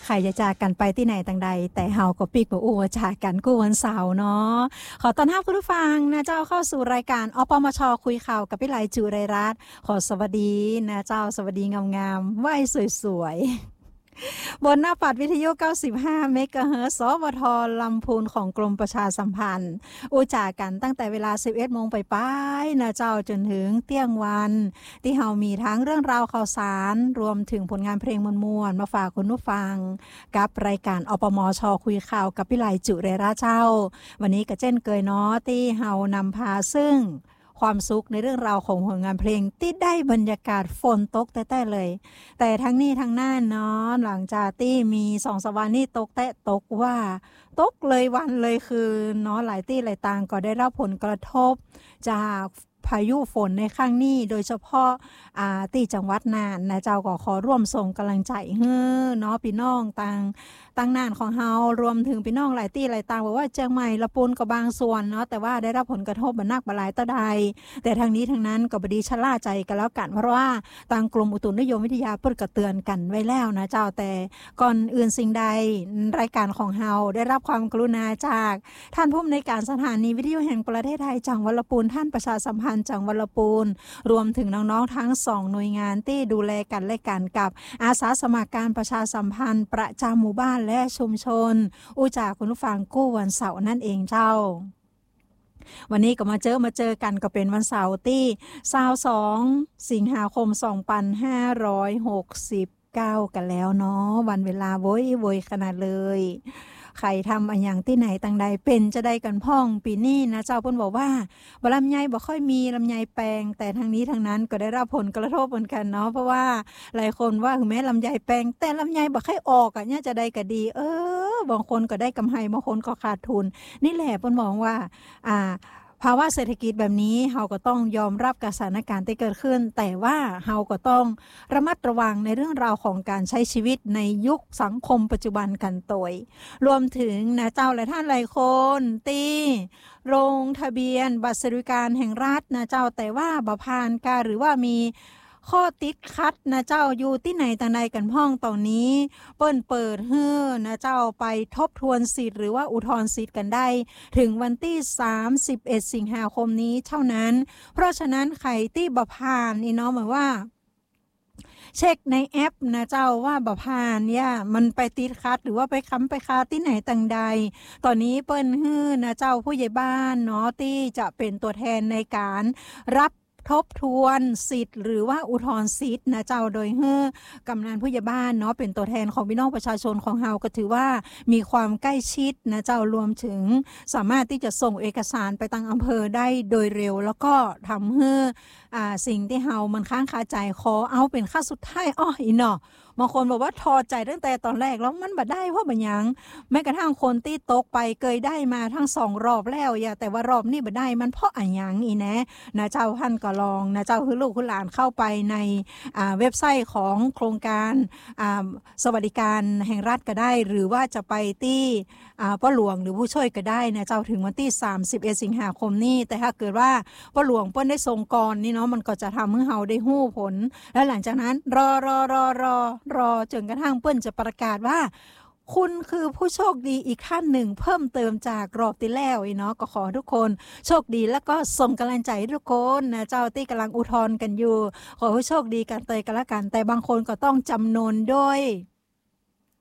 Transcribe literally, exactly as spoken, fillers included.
ใครจะจากกันไปที่ไหนต่างใดแต่เฮาก็ปิกบ่อู้ว่าจากกันกูวันเสาร์เนาะขอต้อนรับคุณผู้ฟังนะเจ้าเข้าสู่รายการอปมชคุยข่าวกับพี่ไหลจุไรรัตน์ขอสวัสดีนะเจ้าสวัสดีงามๆไหว้สวยๆบนหน้าปัดวิทยุเก้าสิบห้าเมกะเฮิรตซ์สวทลำพูนของกรมประชาสัมพันธ์อุจากันตั้งแต่เวลา สิบเอ็ดโมงไปป้ายนะเจ้าจนถึงเที่ยงวันที่เฮามีทั้งเรื่องราวข่าวสารรวมถึงผลงานเพลงมวลๆมาฝากคุณผู้ฟังกับรายการอปมชคุยข่าวกับพี่ไหลจุเรราเจ้าวันนี้ก็เช่นเคยเนาะที่เฮานำพาซึ่งความสุขในเรื่องราวของผลงานเพลงที่ได้บรรยากาศฝนตกแต่ๆเลยแต่ทั้งนี้ทั้งนั้นเนาะหลังจากที่มีสองสวรรค์นี่ตกแต่ตกว่าตกเลยวันเลยคือเนาะหลายที่หลายต่างก็ได้รับผลกระทบจากพายุฝนในครั้งนี้โดยเฉพาะอ่าที่จังหวัดน่านนะเจ้าก็ขอร่วมส่งกำลังใจเฮ้อเนาะพี่น้องต่างต่างน่านของเฮารวมถึงพี่น้องหลายที่หลายต่างบอกว่าเชียงใหม่ละปูนก็บางส่วนเนาะแต่ว่าได้รับผลกระทบบ่นักบ่หลายต่อใดแต่ทางนี้ทางนั้นก็บ่ดีชะล่าใจกันแล้วกันเพราะว่าทางกรมอุตุนิยมวิทยาเพิ่นก็เตือนกันไว้แล้วนะเจ้าแต่ก่อนอื่นสิ่งใดรายการของเฮาได้รับความกรุณาจากท่านผู้อำนวยการสถานีวิทยุแห่งประเทศไทยจังหวัดละปูนท่านประชาสัมพันธ์จังหวัดละปูนรวมถึงน้องๆทั้งสองหน่วยงานที่ดูแลกันและกันกับอาสาสมัครการประชาสัมพันธ์ประจำหมู่บ้านและชุมชนอุจาคุณผู้ฟังกู้วันเสาร์นั่นเองเจ้าวันนี้ก็มาเจอมาเจอกันก็เป็นวันเสาร์ที่ยี่สิบสองสิงหาคมสองพันห้าร้อยหกสิบเก้ากันแล้วเนาะวันเวลาโวยโวยขนาดเลยใครทำอันอย่างที่ไหนต่างใดเป็นจะได้กันพ่องปีนี้นะเจ้าเพิ่นบอกว่าบ่ลำไยบ่ค่อยมีลำไยแปลงแต่ทางนี้ทางนั้นก็ได้รับผลกระทบเหมือนกันเนาะเพราะว่าหลายคนว่าถึงแม้ลำไยแปลงแต่ลำไยบ่ค่อยออกอ่ะเนี่ยจะได้ก็ดีเออบางคนก็ได้กำไรบางคนก็ขาดทุนนี่แหละเพิ่นมองว่าอ่าภาวะเศรษฐกิจแบบนี้เฮาก็ต้องยอมรับกับสถานการณ์ที่เกิดขึ้นแต่ว่าเฮาก็ต้องระมัดระวังในเรื่องราวของการใช้ชีวิตในยุคสังคมปัจจุบันกันตยรวมถึงนะเจ้าและท่านหลายคนตีลงทะเบียนบัตรสวัสดิการแห่งรัฐนะเจ้าแต่ว่าบ่ผ่านการหรือว่ามีข้อติดขัดนะเจ้าอยู่ที่ไหนต่างใดกันพ้องตอนนี้เปิ้นเปิดเฮ้อนะเจ้าไปทบทวนสิทธิ์หรือว่าอุทธรณ์สิทธิ์กันได้ถึงวันที่สามสิบเอ็ดสิงหาคมนี้เท่านั้นเพราะฉะนั้นใครที่บ่ผ่านนี่เนาะหมายว่าเช็คในแอปนะเจ้าว่าบ่ผ่านเนี่ยมันไปติดขัดหรือว่าไปค้ำไปคาที่ไหนต่างใดตอนนี้เปิ้นฮื้อนะเจ้าผู้ใหญ่บ้านเนาะที่จะเป็นตัวแทนในการรับทบทวนสิทธิ์หรือว่าอุทธรณ์สิทธิ์นะเจ้าโดยเฮ้อกำนันผู้ใหญ่บ้านเนาะเป็นตัวแทนของพี่น้องประชาชนของเฮาก็ถือว่ามีความใกล้ชิดนะเจ้ารวมถึงสามารถที่จะส่งเอกสารไปทางอำเภอได้โดยเร็วแล้วก็ทำให้อ่าสิ่งที่เฮามันค้างคาใจขอเอาเป็นค่าสุดท้ายอ้ออีเนาะบางคนบอกว่าทอใจตั้งแต่ตอนแรกแล้วมันบ่ได้เพราะบ่หยังแม้กระทั่งคนที่ตกไปเคยได้มาทั้งสองรอบแล้วอย่าแต่ว่ารอบนี้บ่ได้มันเพราะอันหยังอีแนะนะเจ้าท่านก็ลองนะเจ้าคือลูกคือหลานเข้าไปในอ่าเว็บไซต์ของโครงการอ่าสวัสดิการแห่งรัฐก็ได้หรือว่าจะไปที่อ่าป้าหลวงหรือผู้ช่วยก็ได้นะเจ้าถึงวันที่สามสิบเอ็ดสิงหาคมนี้แต่ถ้าเกิดว่าป้าหลวงเปิ้นได้ส่งก่อนนี่เนาะมันก็จะทำให้เฮาได้ฮู้ผลและหลังจากนั้นรอรอรอรอรอจนกระทั่งเปิ้นจะประกาศว่าคุณคือผู้โชคดีอีกท่านหนึ่งเพิ่มเติมจากรอบที่แล้วอีเนาะก็ขอทุกคนโชคดีแล้วก็ส่งกำลังใจให้ทุกคนนะเจ้าที่กำลังอุทธรณ์กันอยู่ขอให้โชคดีกันเตยกันละกันแต่บางคนก็ต้องจำนนด้วย